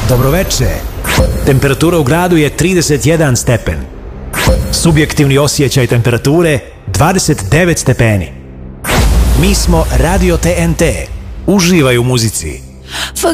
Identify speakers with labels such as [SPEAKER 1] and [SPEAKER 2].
[SPEAKER 1] Dobroveče. Temperatura u gradu je 31 stepen. Subjektivni osjećaj temperature 29 stepeni. Mi smo Radio TNT. Uživaj u muzici.